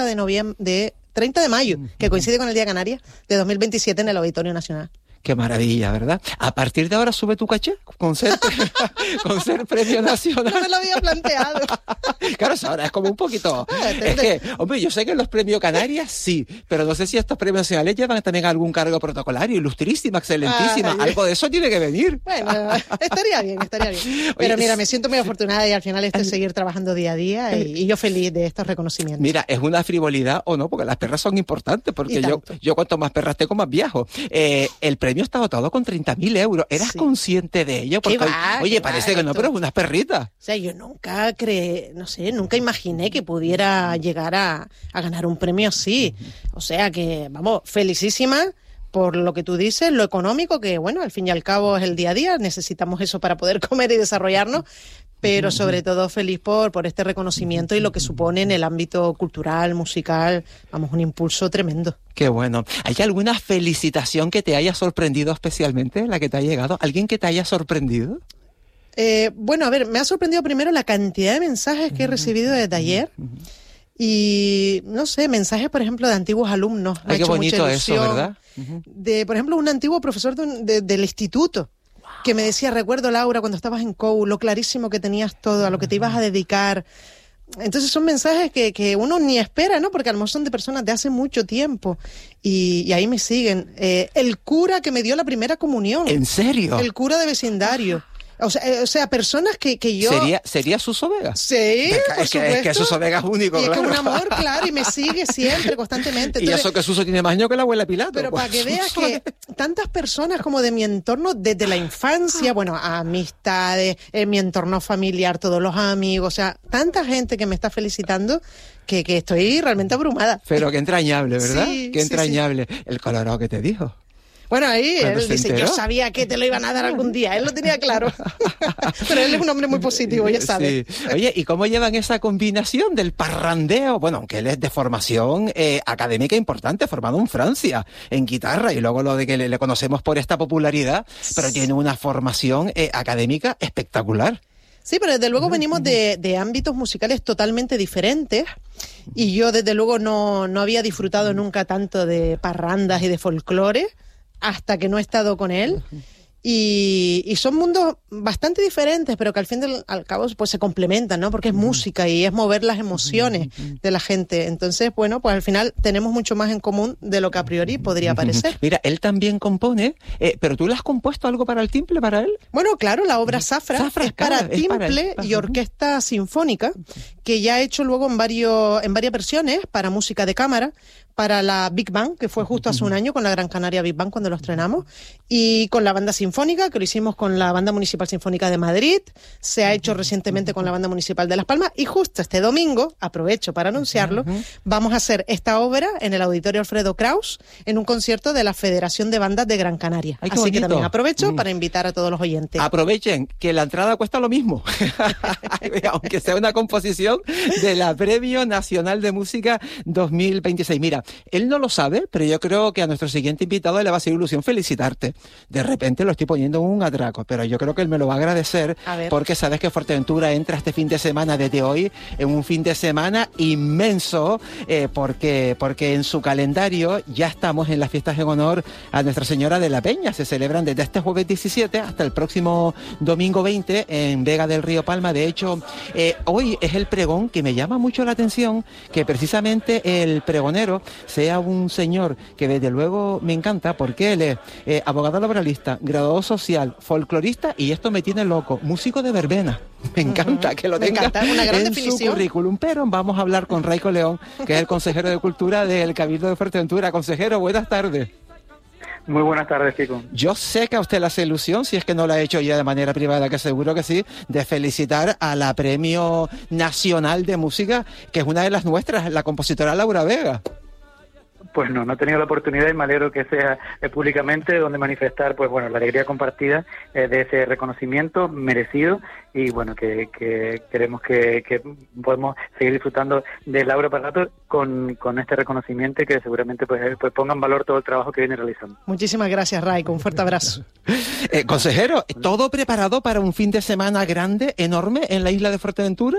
de mayo, que coincide con el Día de Canarias, de 2027 en el Auditorio Nacional. Qué maravilla, ¿verdad? A partir de ahora sube tu caché con ser premio nacional. No me lo había planteado. Claro, eso ahora es como un poquito... Es que, hombre, yo sé que los premios Canarias sí, pero no sé si estos premios nacionales llevan también algún cargo protocolario, ilustrísima, excelentísima, algo de eso tiene que venir. Bueno, estaría bien. Pero Oye, mira, me siento muy afortunada y al final es seguir trabajando día a día y yo feliz de estos reconocimientos. Mira, es una frivolidad o no, porque las perras son importantes, porque yo cuanto más perras tengo, más viajo. El premio está dotado con 30.000 euros. ¿Eras consciente de ello? Porque, oye, parece que no, pero es unas perritas. O sea, yo nunca nunca imaginé que pudiera llegar a ganar un premio así. O sea que, vamos, felicísima por lo que tú dices, lo económico, que bueno, al fin y al cabo es el día a día, necesitamos eso para poder comer y desarrollarnos, pero sobre todo feliz por este reconocimiento y lo que supone en el ámbito cultural, musical, vamos, un impulso tremendo. Qué bueno. ¿Hay alguna felicitación que te haya sorprendido especialmente, la que te ha llegado? ¿Alguien que te haya sorprendido? Bueno, a ver, me ha sorprendido primero la cantidad de mensajes que he recibido desde ayer. Y, no sé, mensajes, por ejemplo, de antiguos alumnos. Ay, qué bonito eso, ¿verdad? De, por ejemplo, un antiguo profesor del instituto, que me decía, recuerdo, Laura, cuando estabas en COU, lo clarísimo que tenías todo, a lo que te ibas a dedicar. Entonces son mensajes que uno ni espera, ¿no? Porque a lo mejor son de personas de hace mucho tiempo. Y ahí me siguen. El cura que me dio la primera comunión. ¿En serio? El cura de vecindario. O sea, personas que yo... ¿Sería Suso Vega? Sí, por supuesto. Es que Suso Vega es único, y claro. Es que un amor, claro, y me sigue siempre, constantemente. Entonces, y eso que Suso tiene más años que la abuela Pilato. Pero pues, para que veas que tantas personas como de mi entorno, desde la infancia, bueno, amistades, mi entorno familiar, todos los amigos, o sea, tanta gente que me está felicitando que estoy realmente abrumada. Pero qué entrañable, ¿verdad? Sí, qué entrañable. Sí. El Colorado que te dijo. Bueno, ahí él dice, yo sabía que te lo iban a dar algún día, él lo tenía claro. Pero él es un hombre muy positivo, ya sabes. Sí. Oye, ¿y cómo llevan esa combinación del parrandeo? Bueno, aunque él es de formación académica importante, formado en Francia, en guitarra, y luego lo de que le conocemos por esta popularidad, pero tiene una formación académica espectacular. Sí, pero desde luego venimos de ámbitos musicales totalmente diferentes y yo desde luego no había disfrutado nunca tanto de parrandas y de folclore hasta que no he estado con él. Y son mundos bastante diferentes, pero que al fin y al cabo pues se complementan, ¿no? Porque es música y es mover las emociones de la gente. Entonces, bueno, pues al final tenemos mucho más en común de lo que a priori podría parecer. Mira, él también compone, pero ¿tú le has compuesto algo para el timple, para él? Bueno, claro, la obra Zafra es para timple y orquesta sinfónica, que ya ha hecho luego en varias versiones para música de cámara, para la Big Band, que fue justo hace un año con la Gran Canaria Big Band cuando lo estrenamos, y con la banda sinfónica, que lo hicimos con la Banda Municipal Sinfónica de Madrid, se ha hecho recientemente con la Banda Municipal de Las Palmas, y justo este domingo, aprovecho para anunciarlo, vamos a hacer esta obra en el Auditorio Alfredo Kraus, en un concierto de la Federación de Bandas de Gran Canaria. Ay, así que también aprovecho para invitar a todos los oyentes. Aprovechen, que la entrada cuesta lo mismo, aunque sea una composición de la Premio Nacional de Música 2026. Mira, él no lo sabe, pero yo creo que a nuestro siguiente invitado le va a hacer ilusión felicitarte. De repente lo estoy poniendo en un atraco, pero yo creo que él me lo va a agradecer, porque sabes que Fuerteventura entra este fin de semana, desde hoy, en un fin de semana inmenso, porque en su calendario ya estamos en las fiestas en honor a Nuestra Señora de la Peña. Se celebran desde este jueves 17 hasta el próximo domingo 20 en Vega del Río Palma. De hecho, hoy es el pregón que me llama mucho la atención, que precisamente el pregonero sea un señor que desde luego me encanta, porque él es abogado laboralista, graduado social, folclorista, y esto me tiene loco, músico de verbena. Me encanta que lo tenga una gran en definición. Su currículum. Pero vamos a hablar con Raico León, que es el consejero de Cultura del Cabildo de Fuerteventura. Consejero, buenas tardes. Muy buenas tardes, Kiko. Yo sé que a usted le hace ilusión, si es que no lo ha hecho ya de manera privada, que seguro que sí, de felicitar a la Premio Nacional de Música, que es una de las nuestras, la compositora Laura Vega. Pues no he tenido la oportunidad y me alegro que sea públicamente donde manifestar, pues bueno, la alegría compartida de ese reconocimiento merecido y bueno, que queremos que podemos seguir disfrutando del Lauro Parrato con este reconocimiento y que seguramente pues ponga en valor todo el trabajo que viene realizando. Muchísimas gracias, Raico, un fuerte abrazo. Consejero, ¿todo preparado para un fin de semana grande, enorme, en la isla de Fuerteventura?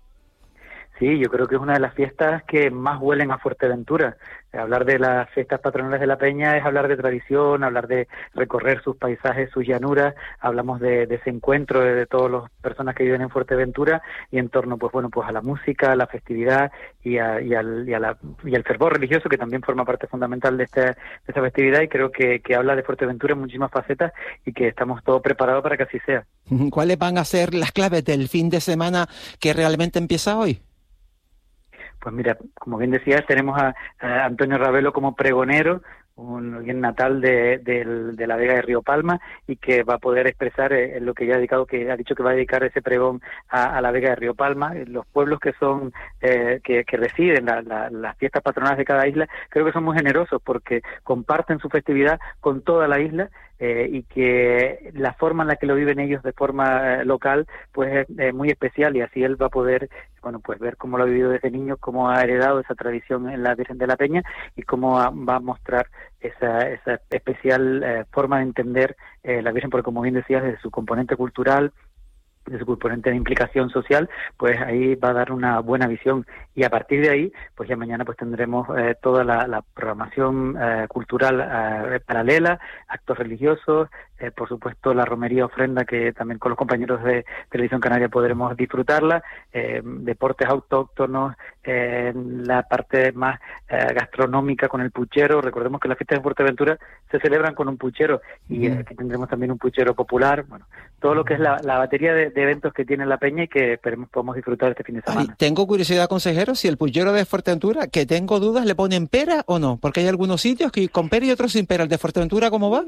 Sí, yo creo que es una de las fiestas que más huelen a Fuerteventura. Hablar de las fiestas patronales de la Peña es hablar de tradición, hablar de recorrer sus paisajes, sus llanuras, hablamos de ese encuentro de todas las personas que viven en Fuerteventura y en torno, pues bueno, pues a la música, a la festividad y al fervor religioso, que también forma parte fundamental de esta festividad, y creo que habla de Fuerteventura en muchísimas facetas y que estamos todos preparados para que así sea. ¿Cuáles van a ser las claves del fin de semana que realmente empieza hoy? Pues mira, como bien decías, tenemos a Antonio Ravelo como pregonero, alguien natal de la Vega de Río Palma y que va a poder expresar lo que ya ha dicho que va a dedicar ese pregón a la Vega de Río Palma. Los pueblos que son que residen las fiestas patronales de cada isla, creo que son muy generosos porque comparten su festividad con toda la isla. Y que la forma en la que lo viven ellos de forma local pues es muy especial, y así él va a poder pues ver cómo lo ha vivido desde niño, cómo ha heredado esa tradición en la Virgen de la Peña y cómo va a mostrar esa especial forma de entender la Virgen, porque como bien decías, desde su componente cultural, de su componente de implicación social, pues ahí va a dar una buena visión, y a partir de ahí pues ya mañana pues tendremos toda la programación cultural paralela, actos religiosos, por supuesto la romería ofrenda, que también con los compañeros de Televisión Canaria podremos disfrutarla, deportes autóctonos, la parte más gastronómica con el puchero. Recordemos que las fiestas de Fuerteventura se celebran con un puchero y aquí tendremos también un puchero popular, bueno, todo lo que es la batería de eventos que tiene la Peña y que esperemos podamos disfrutar este fin de semana. Ay, tengo curiosidad, consejero, si el puchero de Fuerteventura, que tengo dudas, ¿le ponen pera o no? Porque hay algunos sitios que con pera y otros sin pera. ¿El de Fuerteventura cómo va?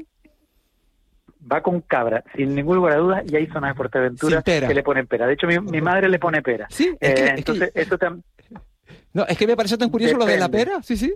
Va con cabra, sin ningún lugar a dudas, y hay zonas de Fuerteventura que le ponen pera. De hecho, mi madre le pone pera. Sí, entonces eso también... No, es que me parece tan curioso lo de la pera, sí.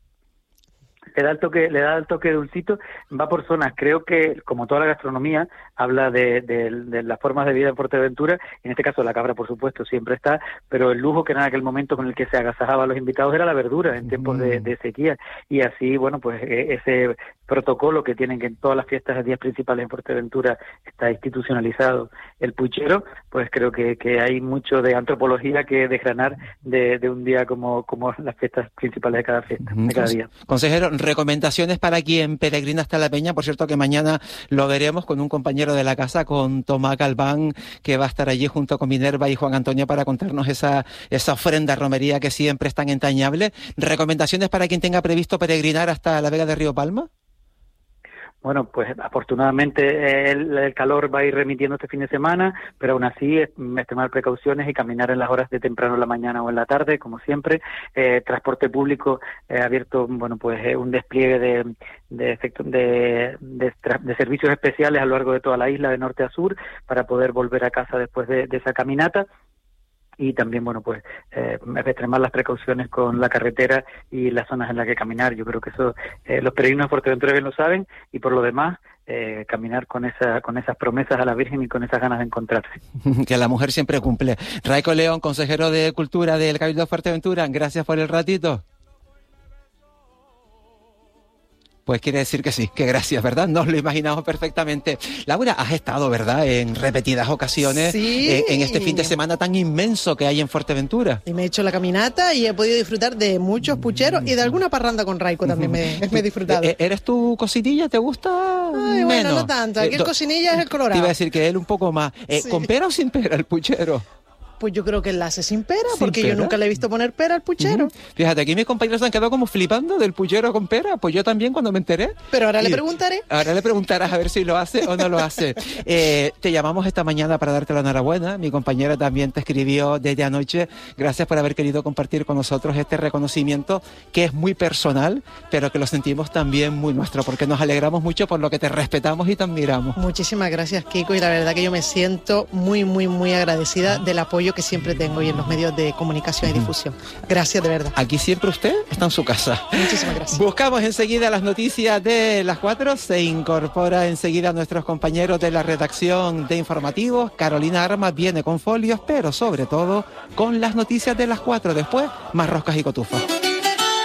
Le da el toque dulcito, va por zonas. Creo que, como toda la gastronomía, habla de las formas de vida en Fuerteventura. En este caso, la cabra, por supuesto, siempre está, pero el lujo que era en aquel momento con el que se agasajaba a los invitados era la verdura en tiempos de sequía. Y así, bueno, pues ese protocolo que tienen que en todas las fiestas de días principales en Fuerteventura está institucionalizado. El puchero, pues creo que hay mucho de antropología que desgranar de un día como las fiestas principales de cada fiesta, de cada día. Consejero, recomendaciones para quien peregrina hasta la Peña. Por cierto que mañana lo veremos con un compañero de la casa, con Tomás Galván, que va a estar allí junto con Minerva y Juan Antonio para contarnos esa ofrenda romería que siempre es tan entrañable. ¿Recomendaciones para quien tenga previsto peregrinar hasta la Vega de Río Palma? Bueno, pues afortunadamente el calor va a ir remitiendo este fin de semana, pero aún así extremar precauciones y caminar en las horas de temprano en la mañana o en la tarde, como siempre. Transporte público abierto, bueno, pues un despliegue de servicios especiales a lo largo de toda la isla, de norte a sur, para poder volver a casa después de esa caminata. Y también, bueno, pues extremar las precauciones con la carretera y las zonas en las que caminar. Yo creo que eso los peregrinos de Fuerteventura bien lo saben, y por lo demás caminar con esas promesas a la Virgen y con esas ganas de encontrarse. Que la mujer siempre cumple. Raico León, consejero de Cultura del Cabildo de Fuerteventura, gracias por el ratito. Pues quiere decir que sí, que gracias, ¿verdad? Nos lo imaginamos perfectamente. Laura, has estado, ¿verdad?, en repetidas ocasiones en este fin de semana tan inmenso que hay en Fuerteventura. Y me he hecho la caminata y he podido disfrutar de muchos pucheros y de alguna parranda con Raico también me he disfrutado. ¿Eres tu cocinilla? ¿Te gusta? Ay, bueno, no tanto. Aquí el cocinilla es el colorado. Te iba a decir que él un poco más. Sí. ¿Con pera o sin pera el puchero? Pues yo creo que él la hace sin pera, porque yo nunca le he visto poner pera al puchero. Fíjate, aquí mis compañeros se han quedado como flipando del puchero con pera, pues yo también cuando me enteré. Pero ahora le preguntaré. Ahora le preguntarás a ver si lo hace o no lo hace. Te llamamos esta mañana para darte la enhorabuena. Mi compañera también te escribió desde anoche. Gracias por haber querido compartir con nosotros este reconocimiento que es muy personal, pero que lo sentimos también muy nuestro, porque nos alegramos mucho por lo que te respetamos y te admiramos. Muchísimas gracias, Kiko, y la verdad que yo me siento muy, muy, muy agradecida del apoyo apoyo que siempre tengo y en los medios de comunicación y difusión. Gracias, de verdad. Aquí siempre usted está en su casa. Muchísimas gracias. Buscamos enseguida las noticias de las 4. Se incorpora enseguida nuestros compañeros de la redacción de informativos. Carolina Armas viene con folios, pero sobre todo con las noticias de las 4. Después, más roscas y cotufas.